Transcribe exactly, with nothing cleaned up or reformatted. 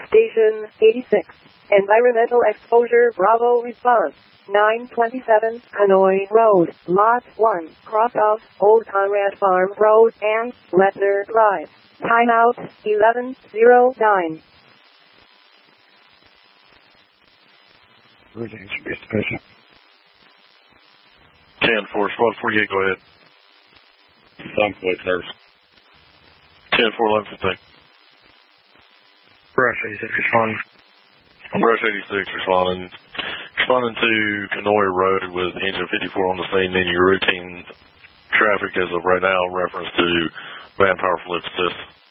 Station eighty-six. Environmental exposure Bravo response. nine twenty-seven Hanoi Road, Lot one, cross of Old Conrad Farm Road and Letner Drive. Timeout eleven oh nine. Everything should be sufficient. ten four, squad forty-eight, go ahead. Some point service. ten four, eleven fifteen. Brush eighty-six responding. Brush eighty-six responding. Responding to Hanoi Road with engine fifty-four on the scene, then your routine traffic as of right now, reference to manpower fluid assist.